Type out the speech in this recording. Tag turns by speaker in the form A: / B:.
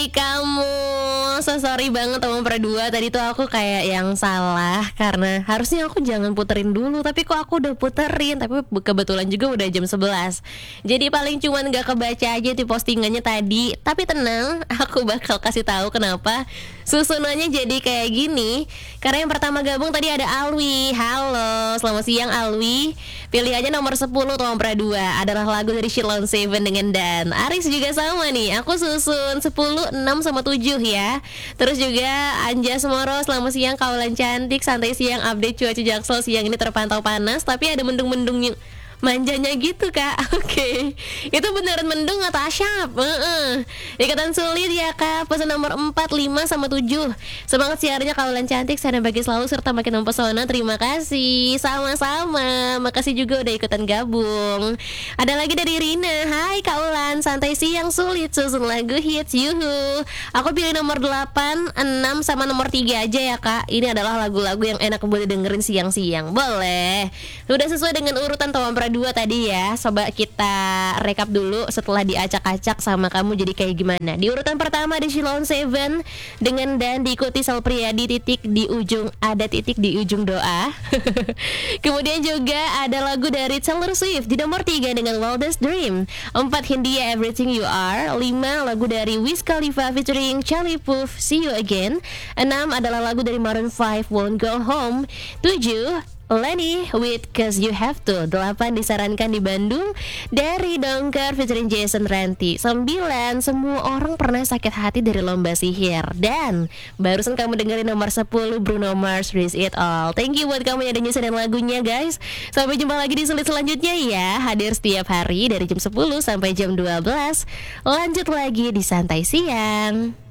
A: Hai kamu. So sorry banget teman berdua. Tadi tuh aku kayak yang salah, karena harusnya aku jangan puterin dulu, tapi kok aku udah puterin. Tapi kebetulan juga udah jam 11. Jadi paling cuman gak kebaca aja di postingannya tadi. Tapi tenang, aku bakal kasih tahu kenapa susunannya jadi kayak gini. Karena yang pertama gabung tadi ada Alwi. Halo, selamat siang Alwi. Pilih aja nomor 10 teman berdua. Adalah lagu dari Sheila on 7 dengan Dan. Aris juga sama nih. Aku susun 10, 6 sama 7 ya. Terus juga Anja Semoro, selamat siang kawalan cantik. Santai siang, update cuaca Jaksel siang ini terpantau panas, tapi ada mendung-mendung manjanya gitu kak. Oke. Itu beneran mendung atau asyap? Ikatan sulit ya kak. Pesan nomor 4, 5 sama 7. Semangat siarnya kawalan cantik, sana bagi selalu serta makin mempesona. Terima kasih. Sama-sama. Makasih juga udah ikutan gabung. Ada lagi dari Rina. Hai kawalan, santai siang sulit susun lagu hits yuhu. Aku pilih nomor 8, 6 sama nomor 3 aja ya kak. Ini adalah lagu-lagu yang enak buat dengerin siang-siang. Boleh. Sudah sesuai dengan urutan Tawam Dua tadi ya. Coba kita rekap dulu setelah diacak-acak sama kamu jadi kayak gimana. Di urutan pertama ada Sheila on 7 dengan Dan, diikuti Sal Priadi titik di ujung, ada titik di ujung doa. Kemudian juga ada lagu dari Taylor Swift di nomor 3 dengan Wildest Dream. 4 Hindia Everything You Are. 5 lagu dari Wiz Khalifa featuring Charlie Puth See You Again. 6 adalah lagu dari Maroon 5 Won't Go Home. 7 Lenny with Cause You Have To. 8 disarankan di Bandung dari Dongker featuring Jason Ranti. 9 semua orang pernah sakit hati dari Lomba Sihir. Dan barusan kamu dengerin nomor 10 Bruno Mars Risk It All. Thank you buat kamu yang udah nyusunin lagunya guys. Sampai jumpa lagi di sulit selanjutnya ya. Hadir setiap hari dari jam 10 sampai jam 12. Lanjut lagi di Santai Siang.